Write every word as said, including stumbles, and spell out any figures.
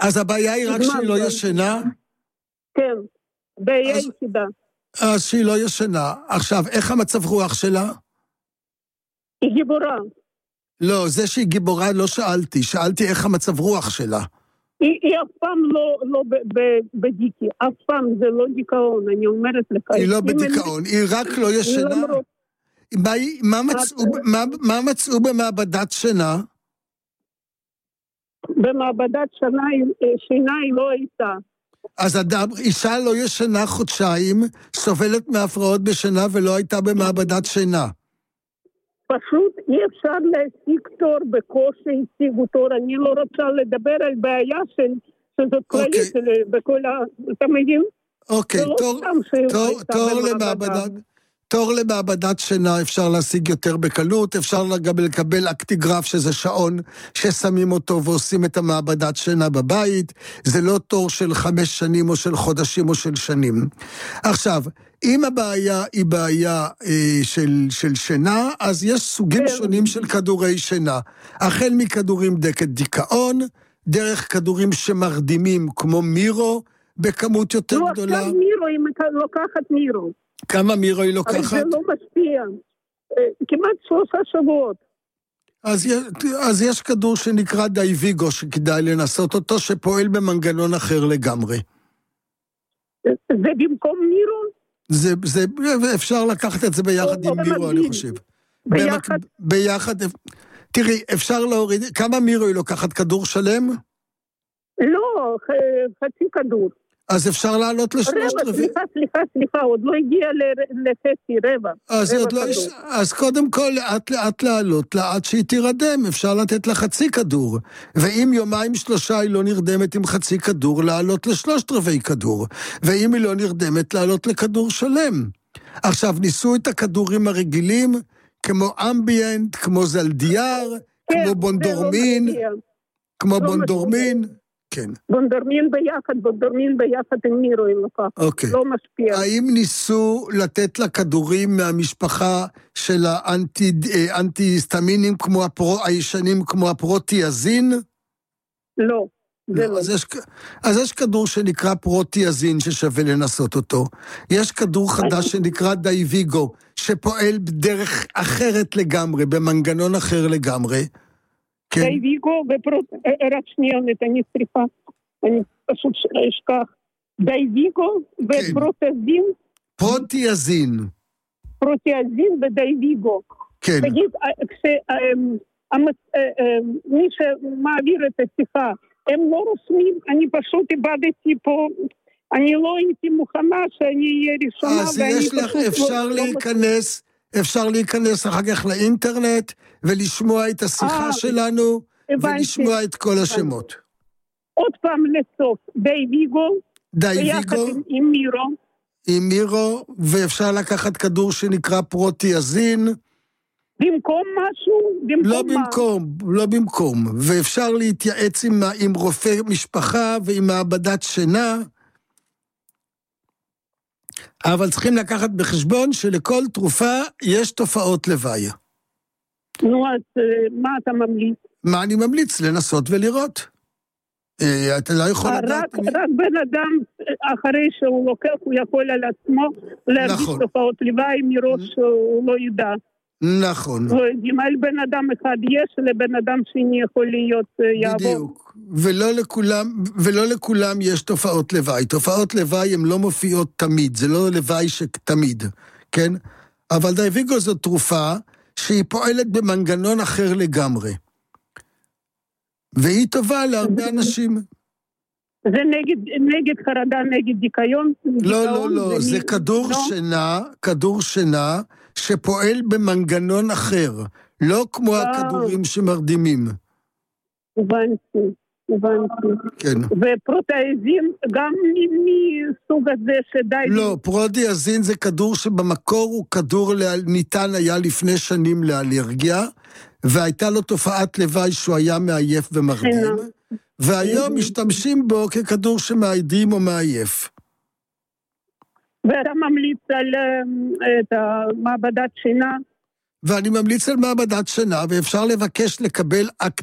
אז הבעיה היא רק שהיא לא ישנה? כן, בעיה יחידה. אז שהיא לא ישנה. עכשיו, איך המצב רוח שלה? היא גיבורה. לא, זה שהיא גיבורה לא שאלתי, שאלתי איך המצב רוח שלה. היא, היא אף פעם לא, לא ב, ב, בדיקי, אף פעם זה לא דיכאון, אני אומרת לך. היא לא בדיכאון, היא רק לא ישנה? מה, מה, מצאו, מה, מה מצאו במעבדת שינה? במעבדת שינה, שינה היא לא הייתה. אז אדם, אישה לא ישנה חודשיים, סובלת מהפרעות בשינה ולא הייתה במעבדת שינה. פשוט אי אפשר להשיג תור, בקושי השיגו תור, אני לא רוצה לדבר על בעיה של, שזאת כללית, בכל ה... אתה מבין? אוקיי, תור, תור, תור למעבדת, תור למעבדת שינה אפשר להשיג יותר בקלות, אפשר גם לקבל אקטיגרף שזה שעון ששמים אותו ועושים את המעבדת שינה בבית, זה לא תור של חמש שנים או של חודשים או של שנים. עכשיו, אם הבעיה היא בעיה אה, של, של שינה, אז יש סוגים שונים של כדורי שינה. החל מכדורים דקת דיכאון, דרך כדורים שמרדימים כמו מירו, בכמות יותר לא, גדולה. לא, עכשיו מירו, היא לוקחת מירו. כמה מירו היא לוקחת? אבל זה לא משפיע. כמעט שלושה שבועות. אז יש, אז יש כדור שנקרא דייוויגו, שכדאי לנסות אותו, שפועל במנגנון אחר לגמרי. זה במקום מירו? זה, זה, אפשר לקחת את זה ביחד עם מירו, אני חושב. ביחד? ביחד. תראי, אפשר להוריד, כמה מירו היא לוקחת? כדור שלם? לא, חצי כדור. אז אפשר לעלות לשלושת רבע, רבעי. סליחה, סליחה, סליחה, עוד לא הגיע לחצי, רבע. אז, רבע עוד לא יש, אז קודם כל, לאט לאט לעלות, לאט שהיא תירדם, אפשר לתת לה חצי כדור. ואם יומיים שלושה היא לא נרדמת עם חצי כדור, לעלות לשלושת רבעי כדור. ואם היא לא נרדמת, לעלות לכדור שלם. עכשיו, ניסו את הכדורים הרגילים, כמו אמביאנט, כמו זלדיאר, כן, כמו בונדורמין, לא כמו לא בונדורמין. כן. בונדורמין ביחד, בונדורמין ביחד עם מירו עם לקח. אוקיי. לא משפיע. האם ניסו לתת לה כדורים מהמשפחה של האנטי-היסטמינים כמו הפרו, הישנים כמו הפרוטיאזין? לא. זה לא. לא. אז, יש, אז יש כדור שנקרא פרוטיאזין ששווה לנסות אותו. יש כדור חדש שנקרא דייוויגו, שפועל בדרך אחרת לגמרי, במנגנון אחר לגמרי. דייוויגו ופרוט... רק שנייה, אני סליחה, אני פשוט אשכח. דייוויגו ופרוטיאזין? פרוטיאזין. פרוטיאזין ודייוויגו. כן. תגיד, מי שמעביר את השיחה, הם לא רושמים, אני פשוט איבדתי פה, אני לא הייתי מוכנה שאני אהיה ראשונה. אז יש לך, אפשר להיכנס... אפשר להיכנס אחר כך לאינטרנט, ולשמוע את השיחה 아, שלנו, הבנתי. ולשמוע את כל השמות. עוד פעם לסוף, דייוויגו, דייוויגו, עם מירו. עם מירו, ואפשר לקחת כדור שנקרא פרוטיאזין. במקום משהו? במקום לא מה? במקום, לא במקום. ואפשר להתייעץ עם, עם רופא משפחה, ועם מעבדת שינה, אבל צריכים לקחת בחשבון שלכל תרופה יש תופעות לוואי. נו, אז מה אתה ממליץ? מה אני ממליץ? לנסות ולראות. אתה לא יכול לדעת... רק בן אדם, אחרי שהוא לוקח, הוא יכול על עצמו להרגיש תופעות לוואי, מראש הוא לא ידע. נכון. אם על בן אדם אחד יש, לבן אדם שני יכול להיות יעבור. בדיוק. ולא לכולם, ולא לכולם יש תופעות לוואי. תופעות לוואי הן לא מופיעות תמיד, זה לא לוואי שתמיד, כן? אבל דייוויגו זו תרופה שהיא פועלת במנגנון אחר לגמרי. והיא טובה להרבה אנשים. זה נגד, נגד חרדה, נגד דיכאון? לא, לא, לא, זה כדור שינה, כדור שינה, שפועל במנגנון אחר, לא כמו הכדורים שמרדימים. הבנתי, הבנתי. כן. ופרוטיאזין גם מסוג הזה שדי... לא, פרוטיאזין זה כדור שבמקור הוא כדור ניתן היה לפני שנים לאלרגיה, והייתה לו תופעת לוואי שהוא היה מעייף ומרדים, והיום משתמשים בו ככדור שמעידים או מעייף. ואתה ממליץ על את המעבדת שינה? ואני ממליץ על מעבדת שינה, ואפשר לבקש לקבל